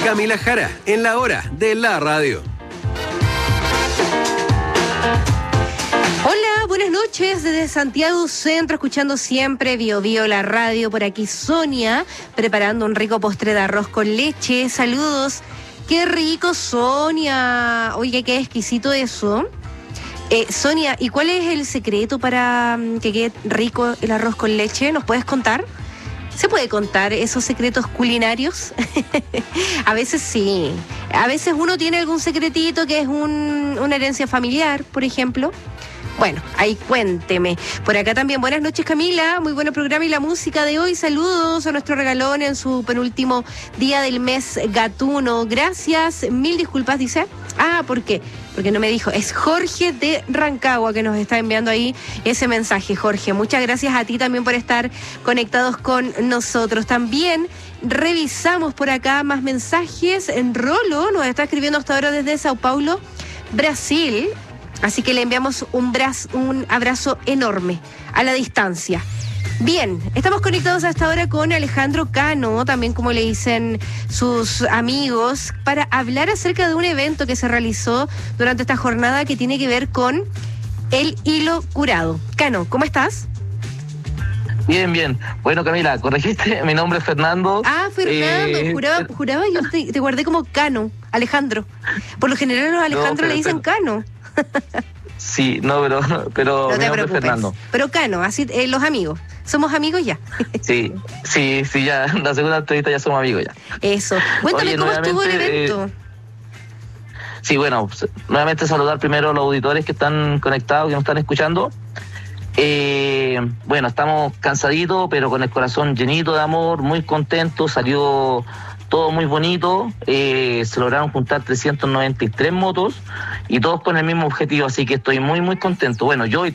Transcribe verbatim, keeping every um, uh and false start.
Camila Jara, en la hora de la radio. Hola, buenas noches desde Santiago Centro, escuchando siempre Bio Bio la radio. Por aquí Sonia, preparando un rico postre de arroz con leche. Saludos. ¡Qué rico, Sonia! Oye, qué exquisito eso. Eh, Sonia, ¿y cuál es el secreto para um, que quede rico el arroz con leche? ¿Nos puedes contar? ¿Se puede contar esos secretos culinarios? A veces sí. A veces uno tiene algún secretito que es un, una herencia familiar, por ejemplo. Bueno, ahí cuénteme. Por acá también, buenas noches Camila, muy buen programa y la música de hoy. Saludos a nuestro regalón en su penúltimo día del mes gatuno. Gracias, mil disculpas, dice. Ah, ¿por qué? Porque no me dijo. Es Jorge de Rancagua que nos está enviando ahí ese mensaje, Jorge. Muchas gracias a ti también por estar conectados con nosotros. También revisamos por acá más mensajes. En Rolo nos está escribiendo hasta ahora desde Sao Paulo, Brasil. Así que le enviamos un, brazo, un abrazo enorme a la distancia. Bien, estamos conectados hasta ahora con Alejandro Cano, también como le dicen sus amigos, para hablar acerca de un evento que se realizó durante esta jornada que tiene que ver con el hilo curado. Cano, ¿cómo estás? Bien, bien. Bueno, Camila, corregiste, mi nombre es Fernando. Ah, Fernando, eh, juraba, juraba yo te, te guardé como Cano, Alejandro. Por lo general los Alejandro no, le dicen pero, Cano. Sí, no, pero, pero no mi nombre es Fernando. Pero Cano, así eh, los amigos. ¿Somos amigos ya? Sí, sí, sí, ya. La segunda entrevista ya somos amigos ya. Eso. Cuéntame. Oye, cómo estuvo el evento. Eh, sí, bueno, nuevamente saludar primero a los auditores que están conectados, que nos están escuchando. Eh, bueno, estamos cansaditos, pero con el corazón llenito de amor, muy contentos, salió todo muy bonito, eh, se lograron juntar trescientas noventa y tres motos y todos con el mismo objetivo, así que estoy muy muy contento. Bueno, yo y